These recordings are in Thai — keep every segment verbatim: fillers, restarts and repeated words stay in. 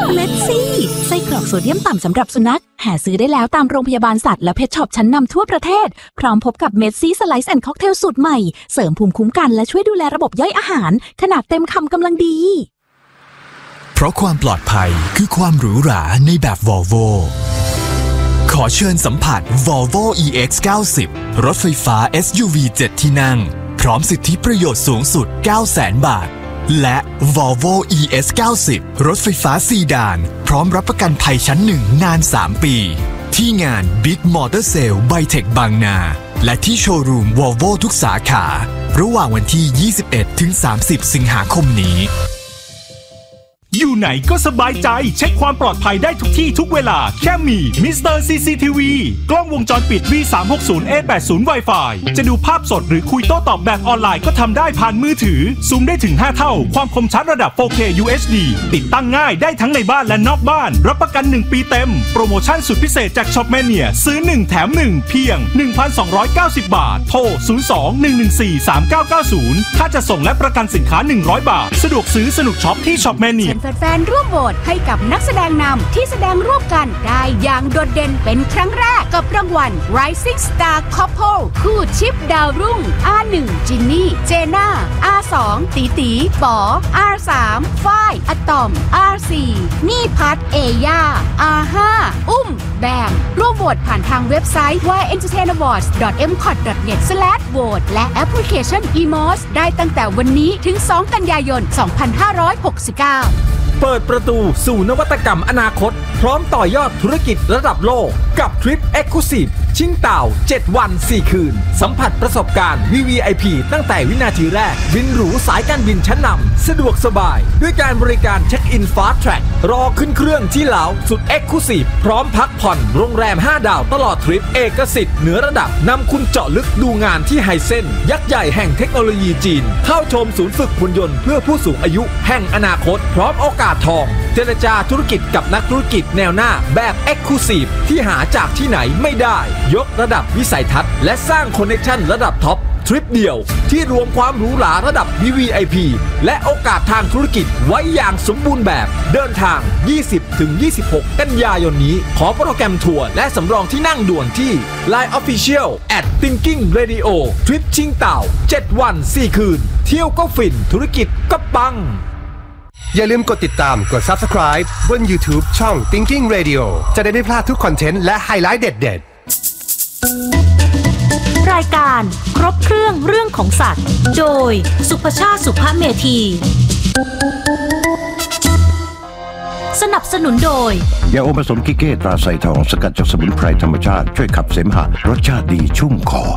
เม็ดซี่ไส้กรอกโซเดียมต่ำสำหรับสุนัขหาซื้อได้แล้วตามโรงพยาบาลสัตว์และเพชช็อปชั้นนำทั่วประเทศพร้อมพบกับเม็ดซี่สไลซ์แอนด์ค็อกเทลสูตรใหม่เสริมภูมิคุ้มกันและช่วยดูแลระบบย่อยอาหารขนาดเต็มคำกำลังดีเพราะความปลอดภัยคือความหรูหราในแบบ Volvo ขอเชิญสัมผัส Volvo อี เอ็กซ์ เก้าสิบ รถไฟฟ้า เอส ยู วี เจ็ด ที่นั่งพร้อมสิทธิประโยชน์สูงสุด เก้าแสน บาทและ Volvo อี เอส เก้าสิบ รถไฟฟ้าซีดานพร้อมรับประกันภัยชั้นหนึ่งนานสามปีที่งาน Big Motor Sale Bytech บางนาและที่โชว์รูม Volvo ทุกสาขาระหว่างวันที่ ยี่สิบเอ็ดถึงสามสิบ สิงหาคมนี้อยู่ไหนก็สบายใจเช็คความปลอดภัยได้ทุกที่ทุกเวลาแค่มีมิสเตอร์ ซี ซี ที วี กล้องวงจรปิด วี สามหกศูนย์ เอ แปดสิบ Wi-Fi จะดูภาพสดหรือคุยโต้ตอบแบบออนไลน์ก็ทำได้ผ่านมือถือซูมได้ถึงห้าเท่าความคมชัดระดับ โฟร์เค ยู เอช ดี ติดตั้งง่ายได้ทั้งในบ้านและนอกบ้านรับประกันหนึ่งปีเต็มโปรโมชั่นสุดพิเศษจาก Shopmania ซื้อหนึ่งแถมหนึ่งเพียง หนึ่งพันสองร้อยเก้าสิบ บาทโทรศูนย์ สอง หนึ่ง หนึ่ง สี่ สาม เก้า เก้า ศูนย์ถ้าจะส่งและประกันสินค้าหนึ่งร้อยบาทสะดวกซื้อสนุกช็อปที่ Shopmania แฟนๆร่วมโหวตให้กับนักแสดงนำที่แสดงร่วมกันได้อย่างโดดเด่นเป็นครั้งแรกกับรางวัล Rising Star Couple คู่ชิปดาวรุ่ง อาร์ หนึ่ง จินนี่ เจน่า อาร์ สอง ตีตีป๋อ อาร์ สาม ฝ้าย อะตอม อาร์ สี่ นี่พัทเอย่า อาร์ ห้า อุ้มแบมร่วมโหวตผ่านทางเว็บไซต์ วาย เอ็นเตอร์เทน อวอร์ดส์ ดอท เอ็ม คอท ดอท เน็ต สแลช โหวต และแอปพลิเคชัน อี มอส ได้ตั้งแต่วันนี้ถึง สองกันยายน สองพันห้าร้อยหกสิบเก้าเปิดประตูสู่นวัตกรรมอนาคตพร้อมต่อยอดธุรกิจระดับโลกกับทริป Exclusive ชิงเต่าเจ็ดวันสี่คืนสัมผัสประสบการณ์ วี วี ไอ พี ตั้งแต่วินาทีแรกบินหรูสายการบินชั้นนำสะดวกสบายด้วยการบริการเช็คอิน Fast Track รอขึ้นเครื่องที่เหลาสุด Exclusive พร้อมพักผ่อนโรงแรมห้าดาวตลอดทริปเอกสิทธิ์เหนือระดับนำคุณเจาะลึกดูงานที่ไฮเซนยักษ์ใหญ่แห่งเทคโนโลยีจีนเข้าชมศูนย์ฝึกหุ่นยนต์เพื่อผู้สูงอายุแห่งอนาคตพร้อมโอกาสทองเจรจาธุรกิจกับนักธุรกิจแนวหน้าแบบ Exclusive ที่หาจากที่ไหนไม่ได้ยกระดับวิสัยทัศน์และสร้างคอนเนคชั่นระดับท็อปทริปเดียวที่รวมความหรูหราระดับ วี วี ไอ พี และโอกาสทางธุรกิจไว้อย่างสมบูรณ์แบบเดินทาง ยี่สิบถึงยี่สิบหก กันยายนนี้ขอโปรแกรมทัวร์และสำรองที่นั่งด่วนที่ ไลน์ Official แอท Thinking Radio ทริปชิงเต่าเจ็ดวันสี่คืนเที่ยวก็ฟินธุรกิจก็ปังอย่าลืมกดติดตามกด Subscribe บน YouTube ช่อง Thinking Radio จะได้ไม่พลาดทุกคอนเทนต์และไฮไลท์เด็ดๆรายการครบเครื่องเรื่องของสัตว์โดยสุภชาติสุภเมธีสนับสนุนโดยยาโอผสมกิเก้ตราไซทองสกัดจากสมุนไพรธรรมชาติช่วยขับเสมหะรสชาติดีชุ่มคอ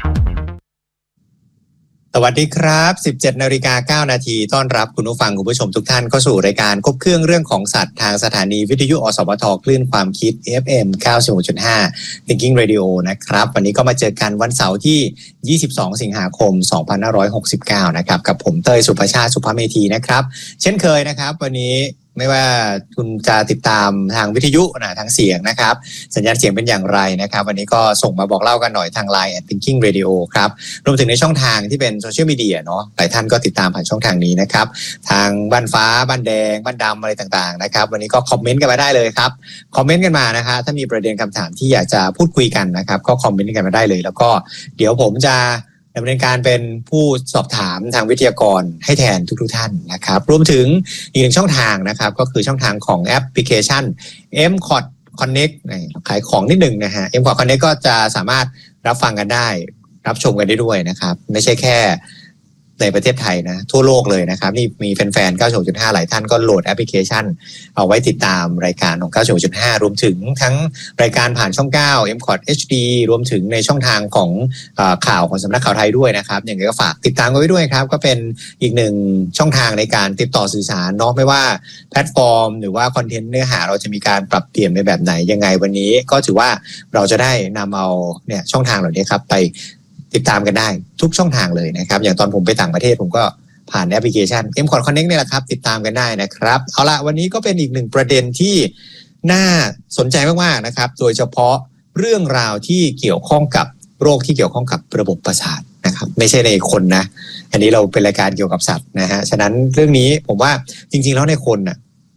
สวัสดีครับ สิบเจ็ดนาฬิกาเก้านาทีต้อนรับคุณผู้ฟังคุณผู้ชมทุกท่านเข้าสู่รายการครบเครื่องเรื่องของสัตว์ทางสถานีวิทยุอสมทคลื่นความคิด เอฟ เอ็ม เก้าสิบหกจุดห้า Thinking Radio นะครับวันนี้ก็มาเจอกันวันเสาร์ที่ยี่สิบสองสิงหาคมสองพันห้าร้อยหกสิบเก้านะครับกับผมเต้ยสุภชาติสุภเมธีนะครับเช่นเคยนะครับวันนี้ไม่ว่าคุณจะติดตามทางวิทยุนะทางเสียงนะครับสัญญาณเสียงเป็นอย่างไรนะครับวันนี้ก็ส่งมาบอกเล่ากันหน่อยทาง ไลน์ แอท Thinking Radio ครับรวมถึงในช่องทางที่เป็นโซเชียลมีเดียเนาะหลายท่านก็ติดตามผ่านช่องทางนี้นะครับทางบ้านฟ้าบ้านแดงบ้านดำอะไรต่างๆนะครับวันนี้ก็คอมเมนต์กันมาได้เลยครับคอมเมนต์กันมานะคะถ้ามีประเด็นคำถามที่อยากจะพูดคุยกันนะครับก็คอมเมนต์กันมาได้เลยแล้วก็เดี๋ยวผมจะดำเนินการเป็นผู้สอบถามทางวิทยากรให้แทนทุกๆท่านนะครับรวมถึงอีกหนึ่งช่องทางนะครับก็คือช่องทางของแอปพลิเคชัน เอ็ม คอท Connect ขายของนิดนึงนะฮะ เอ็ม คอท Connect ก็จะสามารถรับฟังกันได้รับชมกันได้ด้วยนะครับไม่ใช่แค่ในประเทศไทยนะทั่วโลกเลยนะครับนี่มีแฟนๆ เก้าสิบหกจุดห้า หลายท่านก็โหลดแอปพลิเคชันเอาไว้ติดตามรายการของ เก้าสิบหกจุดห้า รวมถึงทั้งรายการผ่านช่องเก้า เอ็ม คอท เอช ดี รวมถึงในช่องทางของเอ่อข่าวของสำนักข่าวไทยด้วยนะครับอย่างไรก็ฝากติดตามกันไว้ด้วยครับก็เป็นอีกหนึ่งช่องทางในการติดต่อสื่อสารเนาะไม่ว่าแพลตฟอร์มหรือว่าคอนเทนต์เนื้อหาเราจะมีการปรับเปลี่ยนไปแบบไหนยังไงวันนี้ก็ถือว่าเราจะได้นำเอาเนี่ยช่องทางเหล่านี้ครับไปติดตามกันได้ทุกช่องทางเลยนะครับอย่างตอนผมไปต่างประเทศผมก็ผ่านแอปพลิเคชัน เอ็ม คอท Connect นี่แหละครับติดตามกันได้นะครับเอาละวันนี้ก็เป็นอีกหนึ่งประเด็นที่น่าสนใจมากๆนะครับโดยเฉพาะเรื่องราวที่เกี่ยวข้องกับโรคที่เกี่ยวข้องกับระบบประสาทนะครับไม่ใช่ในคนนะอันนี้เราเป็นรายการเกี่ยวกับสัตว์นะฮะฉะนั้นเรื่องนี้ผมว่าจริงๆแล้วในคนน่ะ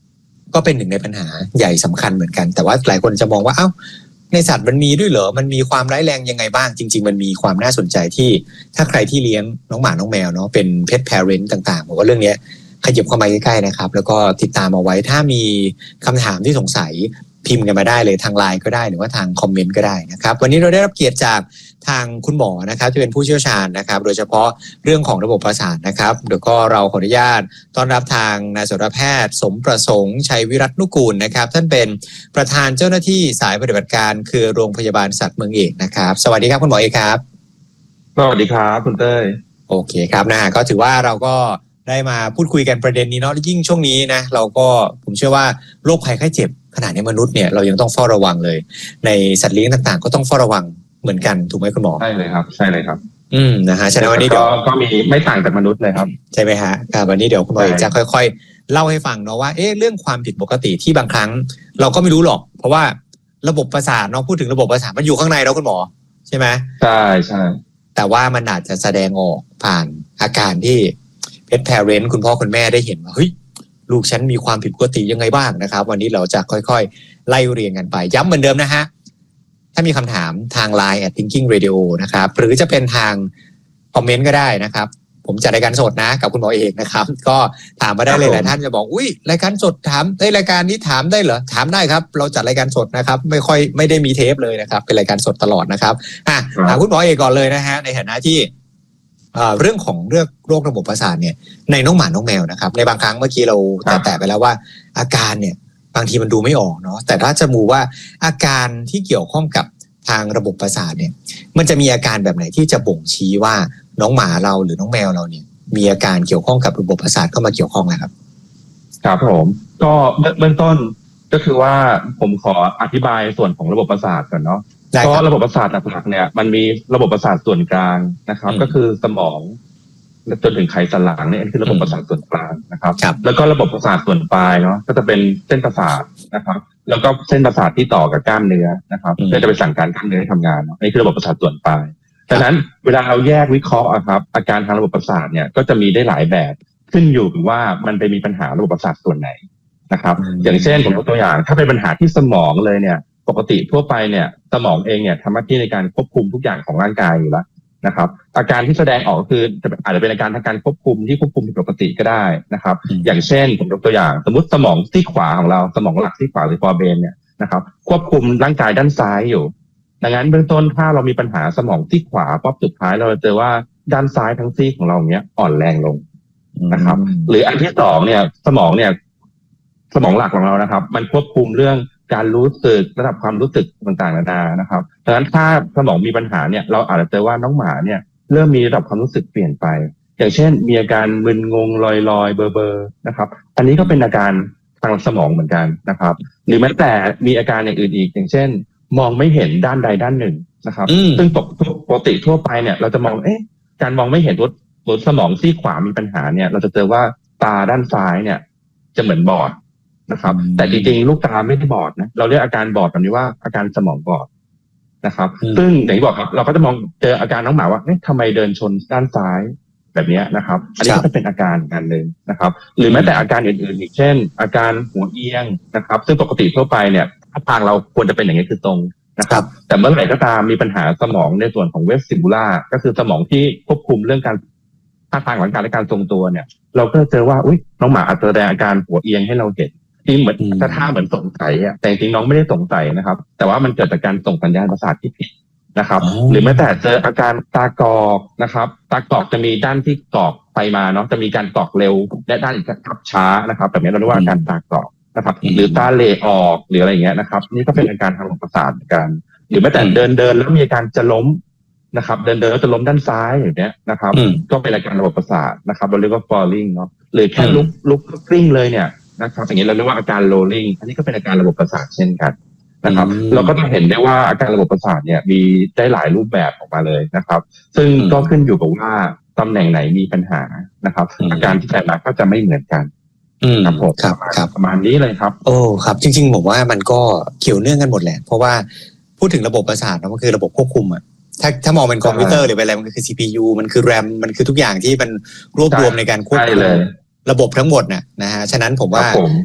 ก็เป็นหนึ่งในปัญหาใหญ่สำคัญเหมือนกันแต่ว่าหลายคนจะมองว่าเอ้าในสัตว์มันมีด้วยเหรอมันมีความร้ายแรงยังไงบ้างจริงๆมันมีความน่าสนใจที่ถ้าใครที่เลี้ยงน้องหมาน้องแมวเนาะเป็น pet parent ต่างๆผมว่าเรื่องนี้ขยับเข้ามาใกล้ๆนะครับแล้วก็ติดตามเอาไว้ถ้ามีคำถามที่สงสัยพิมพ์กันมาได้เลยทาง ไลน์ ก็ได้หรือว่าทางคอมเมนต์ก็ได้นะครับวันนี้เราได้รับเกียรติจากทางคุณหมอนะครับที่เป็นผู้เชี่ยวชาญนะครับโดยเฉพาะเรื่องของระบบประสาทนะครับเดี๋ยวก็เราขออนุญาตต้อนรับทางนายสัตวแพทย์สมประสงค์ชัยวิรัตนุกูลนะครับท่านเป็นประธานเจ้าหน้าที่สายปฏิบัติการคือโรงพยาบาลสัตว์เมืองเอกนะครับสวัสดีครับคุณหมอเอกครับสวัสดีครับคุณเต้ยโอเคครับนะก็ถือว่าเราก็ได้มาพูดคุยกันประเด็นนี้เนาะยิ่งช่วงนี้นะเราก็ผมเชื่อว่าโรคภัยไข้เจ็บขนาดในมนุษย์เนี่ยเรายังต้องเฝ้าระวังเลยในสัตว์เลี้ยงต่างๆก็ต้องเฝ้าระวังเหมือนกันถูกไหมคุณหมอใช่เลยครับใช่เลยครับอืมนะฮะฉะนั้นวันนี้เดี๋ยวก็มีไม่ต่างจากมนุษย์เลยครับใช่ไหมฮะครับวันนี้เดี๋ยวคุณหมอจะค่อยๆเล่าให้ฟังเนาะว่าเอ๊ะเรื่องความผิดปกติที่บางครั้งเราก็ไม่รู้หรอกเพราะว่าระบบประสาทเนาะพูดถึงระบบประสาทมันอยู่ข้างในแล้วคุณหมอใช่ไหมใช่ใช่แต่ว่ามันอาจจะแสดงออกผ่านอาการที่pet parent คุณพ่อคุณแม่ได้เห็นว่าเฮ้ยลูกฉันมีความผิดปกติยังไงบ้างนะครับวันนี้เราจะค่อยๆไล่เรียงกันไปย้ำเหมือนเดิมนะฮะถ้ามีคำถามทาง ไลน์ แอท thinking radio นะครับหรือจะเป็นทางคอมเมนต์ก็ได้นะครับผมจัดรายการสดนะกับคุณหมอเอกนะครับก็ถามมาได้เลยหลายท่านจะบอกอุ้ยรายการสดถามเอ้ยรายการนี้ถามได้เหรอถามได้ครับเราจัดรายการสดนะครับไม่ค่อยไม่ได้มีเทปเลยนะครับเป็นรายการสดตลอดนะครับอ่ะถามคุณหมอเอกก่อนเลยนะฮะในฐานะที่เรื่องของเรื่องโรคระบบประสาทเนี่ยในน้องหมาน้องแมวนะครับในบางครั้งเมื่อกี้เราแตะไปแล้วว่าอาการเนี่ยบางทีมันดูไม่ออกเนาะแต่ถ้าจะมูว่าอาการที่เกี่ยวข้องกับทางระบบประสาทเนี่ยมันจะมีอาการแบบไหนที่จะบ่งชี้ว่าน้องหมาเราหรือน้องแมวเราเนี่ยมีอาการเกี่ยวข้องกับระบบประสาทเข้ามาเกี่ยวข้องนะครับครับผมก็เบื้องต้นก็คือว่าผมขออธิบายส่วนของระบบประสาทก่อนเนาะก็ระบบประสาทหลักๆเนี่ยมันมีระบบประสาทส่วนกลางนะครับก็คือสมองจนถึงไขสันหลังเนี่ยคือระบบประสาทส่วนกลางนะครับแล้วก็ระบบประสาทส่วนปลายเนาะก็จะเป็นเส้นประสาทนะครับแล้วก็เส้นประสาทที่ต่อกับกล้ามเนื้อนะครับเพื่อจะไปสั่งการกล้ามเนื้อให้ทำงานเนาะนี่คือระบบประสาทส่วนปลายดังนั้นเวลาเราแยกวิเคราะห์ครับอาการทางระบบประสาทเนี่ยก็จะมีได้หลายแบบขึ้นอยู่กับว่ามันไปมีปัญหาระบบประสาทส่วนไหนนะครับอย่างเช่นผมยกตัวอย่างถ้าเป็นปัญหาที่สมองเลยเนี่ยปกติทั่วไปเนี่ยสมองเองเนี่ยทำหน้าที่ในการควบคุมทุกอย่างของร่างกายอยู่แล้วนะครับอาการที่แสดงออกคืออาจจะเป็นอาการทางการควบคุมที่ควบคุมผิดปกติก็ได้นะครับอย่างเช่นผมยกตัวอย่างสมมติสมองซีกขวาของเราสมองหลักซีกขวาหรือฟอร์เบนเนี่ยนะครับควบคุมร่างกายด้านซ้ายอยู่ดังนั้นเบื้องต้นถ้าเรามีปัญหาสมองซีกขวาปั๊บสุดท้ายเราจะเจอว่าด้านซ้ายทั้งซีกของเราเนี้ยอ่อนแรงลงนะครับหรืออันที่สองเนี่ยสมองเนี่ยสมองหลักของเรานะครับมันควบคุมเรื่องการรู้สึกระดับความรู้สึกต่างๆนานานะครับดังนั้นถ้าสมองมีปัญหาเนี่ยเราอาจจะเจอว่าน้องหมาเนี่ยเริ่มมีระดับความรู้สึกเปลี่ยนไปอย่างเช่นมีอาการมึนงงลอยๆเบลอๆนะครับอันนี้ก็เป็นอาการทางสมองเหมือนกันนะครับหรือแม้แต่มีอาการอย่างอื่นอีกอย่างเช่นมองไม่เห็นด้านใดด้านหนึ่งนะครับซึ่งปกติทั่วไปเนี่ยเราจะมองเอ๊ะการมองไม่เห็นตัวตัวสมองซีกขวามีปัญหาเนี่ยเราจะเจอว่าตาด้านซ้ายเนี่ยจะเหมือนบอดนะครับแต่จริงๆลูกตาไม่ได้บอดนะเราเรียกอาการบอดแบบนี้ว่าอาการสมองบอดนะครับซึ่งอย่างที่บอกครับเราก็จะมองเจออาการน้องหมาว่าเอ๊ะทำไมเดินชนด้านซ้ายแบบนี้นะครับอันนี้ก็จะเป็นอาการการหนึ่งนะครับหรือแม้แต่อาการอื่นๆอีกเช่นอาการหัวเอียงนะครับซึ่งปกติทั่วไปเนี่ยทางเราควรจะเป็นอย่างนี้คือตรงนะครับแต่เมื่อไหร่ก็ตามมีปัญหาสมองในส่วนของเวสติบูล่าก็คือสมองที่ควบคุมเรื่องการท่าทางของการและการทรงตัวเนี่ยเราก็เจอว่าอุ๊ยน้องหมาอาจจะแสดงอาการหัวเอียงให้เราเห็นที่เหมือนถ้าท่าเหมือนสงสัยอ่ะแต่จริงๆน้องไม่ได้สงสัยนะครับแต่ว่ามันเกิดจากการส่งสัญญาณประสาทที่ผิดนะครับหรือแม้แต่เจออาการตากรอกนะครับตากรอกจะมีด้านที่กรอกไปมาเนาะจะมีการกรอกเร็วและด้านอีกขับช้านะครับแบบนี้เราเรียกว่าอาการตากรอกนะครับหรือตาเหลออกหรืออะไรอย่างเงี้ยนะครับนี่ก็เป็นอาการทางระบบประสาทเหมือนกันหรือแม้แต่เดินเดินแล้วมีอาการจะล้มนะครับเดินเดินแล้วจะล้มด้านซ้ายอย่างเงี้ยนะครับก็เป็นอาการระบบประสาทนะครับเราเรียกว่า falling เนาะหรือแค่ลุกลุกกลิ้งเลยเนี่ยนะครับอย่างนี้เราเรียกว่าอาการ rolling อันนี้ก็เป็นอาการระบบประสาทเช่นกันนะครับเราก็จะเห็นได้ว่าอาการระบบประสาทเนี่ยมีได้หลายรูปแบบออกมาเลยนะครับซึ่งก็ขึ้นอยู่กับว่าตำแหน่งไหนมีปัญหานะครับอาการที่แต่ละก็จะไม่เหมือนกันครับผมครับครับประมาณนี้เลยครับโอ้ครับจริงๆผมว่ามันก็เกี่ยวเนื่องกันหมดแหละเพราะว่าพูดถึงระบบประสาทมันคือระบบควบคุมอ่ะถ้าถ้ามองเป็นคอมพิวเตอร์หรือเป็นอะไรมันคือ ซี พี ยู มันคือ แรม มันคือทุกอย่างที่มันรวบรวมในการควบคุมระบบทั้งหมดน่ะนะฮะฉะนั้นผมว่า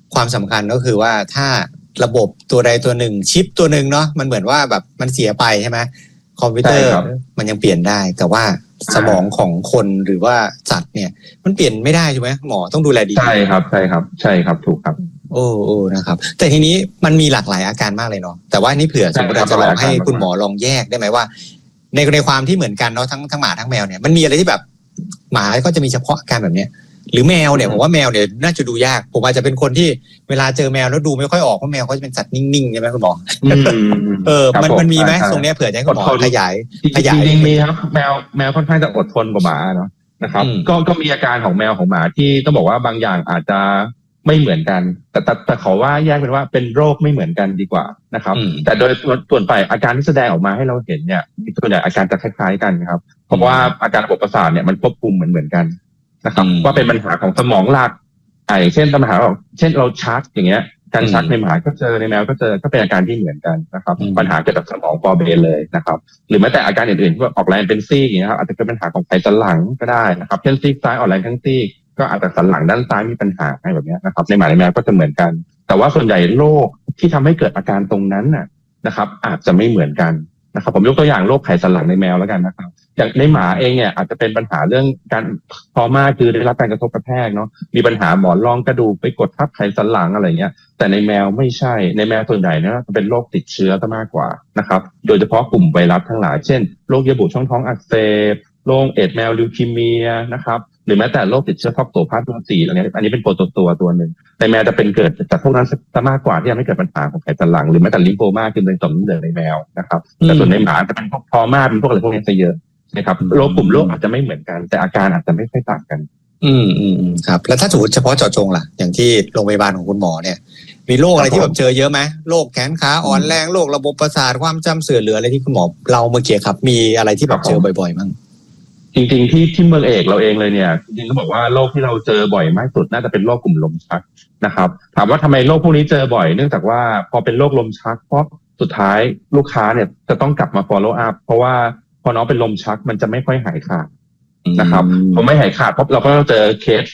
ความสำคัญก็คือว่าถ้าระบบตัวใดตัวหนึ่งชิปตัวหนึ่งเนาะมันเหมือนว่าแบบมันเสียไปใช่ไหมคอมพิวเตอร์มันยังเปลี่ยนได้แต่ว่าสมองของคนหรือว่าสัตว์เนี่ยมันเปลี่ยนไม่ได้ใช่ไหมหมอต้องดูแลดีใช่ครับใช่ครับใช่ครับถูกครับโอ้โอ้นะครับแต่ทีนี้มันมีหลากหลายอาการมากเลยเนาะแต่ว่านี่เผื่อสมมติเราจะลองให้คุณหมอลองแยกได้ไหมว่าในในความที่เหมือนกันเนาะทั้งทั้งหมาทั้งแมวเนี่ยมันมีอะไรที่แบบหมาก็จะมีเฉพาะอาการแบบเนี้ยหรือแมวเนี่ยผมว่าแมวเนี่ยน่าจะดูยากผมอาจจะเป็นคนที่เวลาเจอแมวแล้วดูไม่ค่อยออกเพราะแมวเขาจะเป็นสัตว์นิ่งๆใช่ไหมคุณหมอเออมันมันมีไหมตรงนี้เผื่อจะให้คุณหมอขยายขยายจริงๆมีครับแมวแมวค่อนข้างจะอดทนกว่าหมาเนาะนะครับก็ก็มีอาการของแมวของหมาที่ต้องบอกว่าบางอย่างอาจจะไม่เหมือนกันแต่แต่แต่ขอว่าแยกเป็นว่าเป็นโรคไม่เหมือนกันดีกว่านะครับแต่โดยส่วนไปอาการที่แสดงออกมาให้เราเห็นเนี่ยส่วนใหญ่อาการจะคล้ายๆกันครับเพราะว่าอาการระบบประสาทเนี่ยมันควบคุมเหมือนเหมือนกันนะครับว่าเป็นปัญหาของสมองหลักไอ้เช่นปัญหาของเช่นเราชักอย่างเงี้ยการชักในหมาก็เจอในแมวก็เจอก็เป็นอาการที่เหมือนกันนะครับปัญหาเกี่ยวกับสมองฟอร์เบนเลยนะครับหรือแม้แต่อาการอื่นๆที่ออกแรงเป็นซี่อย่างเงี้ยครับอาจจะเป็นปัญหาของไขสันหลังก็ได้นะครับเช่นซีกซ้ายออกแรงทั้งซี่ก็อาจจะสันหลังด้านซ้ายมีปัญหาอะไรแบบนี้นะครับในหมาในแมวก็จะเหมือนกันแต่ว่าส่วนใหญ่โรคที่ทำให้เกิดอาการตรงนั้นน่ะนะครับอาจจะไม่เหมือนกันนะครับผมยกตัวอย่างโรคไขสันหลังในแมวแล้วกันนะครับอย่างในหมาเองเนี่ยอาจจะเป็นปัญหาเรื่องการทรมาคือได้รับการกระทบกระแทกเนาะมีปัญหาหมอนรองกระดูกไปกดทับไขสันหลังอะไรเงี้ยแต่ในแมวไม่ใช่ในแมวส่วนใหญ่เนี่ยจะเป็นโรคติดเชื้อซะมากกว่านะครับโดยเฉพาะกลุ่มไวรัสทั้งหลายเช่นโรคเยื่อบุช่องท้องอักเสบโรคเอดส์แมวลิวคีเมียนะครับหรือแม้แต่โรคติดเชื้อท็อกโซพลาสมาซีอันนี้อันนี้เป็นโปรโตตัวตัวหนึ่งในแมวจะเป็นเกิดจากพวกนั้นซะมากกว่าที่ทำให้เกิดปัญหาของไขสันหลังหรือแม้แต่ลิมโฟมาคือในต่อมน้ำเหลืองในแมวนะครับแต่ส่วนในหมาจะเป็นพวกทรมาเป็นพวกอะไรพวกนี้จะเยอะนะครับโรคกลุ่มโรคอาจจะไม่เหมือนกันแต่อาการอาจจะไม่ค่อยต่างกันอืมอืมครับแล้วถ้าสมมติเฉพาะเจาะจงล่ะอย่างที่โรงพยาบาลของคุณหมอเนี่ยมีโรคอะไรที่แบบเจอเยอะไหมโรคแขนขาอ่อนแรงโรคระบบประสาทความจำเสื่อมหรืออะไรที่คุณหมอเราเมื่อกี้ครับมีอะไรที่แบบเจอบ่อยๆมั้งจริงๆที่ที่เมืองเอกเราเองเลยเนี่ยจริงๆก็บอกว่าโรคที่เราเจอบ่อยมากสุดน่าจะเป็นโรคกลุ่มลมชักนะครับถามว่าทำไมโรคพวกนี้เจอบ่อยเนื่องจากว่าพอเป็นโรคลมชักเพราะสุดท้ายลูกค้าเนี่ยจะต้องกลับมา follow up เพราะว่าพอน้องเป็นลมชักมันจะไม่ค่อยหายขาดนะครับพอไม่หายขาดเพราะเราก็เจอเคส